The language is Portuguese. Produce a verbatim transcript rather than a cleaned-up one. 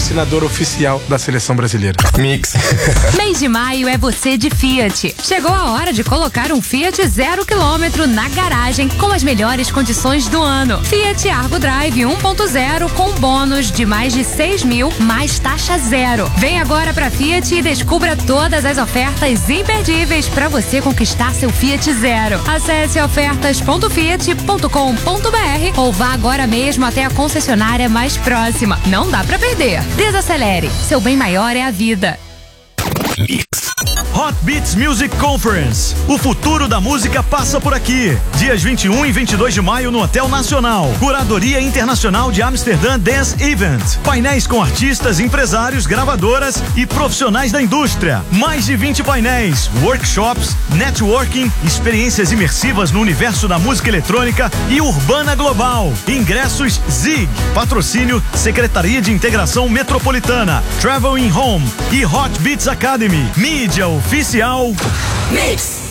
patrocinador oficial da seleção brasileira. Mix. Mês de maio é você de Fiat. Chegou a hora de colocar um Fiat zero quilômetro na garagem com as melhores condições do ano. Fiat Argo Drive um ponto zero com bônus de mais de seis mil, mais taxa zero. Vem agora pra Fiat e descubra todas as ofertas imperdíveis para você conquistar seu Fiat Zero. Acesse ofertas ponto fiat ponto com ponto br ou vá agora mesmo até a concessionária mais próxima. Não dá pra perder. Desacelere. Seu bem maior é a vida. Hot Beats Music Conference. O futuro da música passa por aqui. Dias vinte e um e vinte e dois de maio no Hotel Nacional. Curadoria Internacional de Amsterdã Dance Event. Painéis com artistas, empresários, gravadoras e profissionais da indústria. Mais de vinte painéis, workshops, networking, experiências imersivas no universo da música eletrônica e urbana global. Ingressos Zig. Patrocínio Secretaria de Integração Metropolitana, Travel in Home e Hot Beats Academy. Mídia oficial Mix.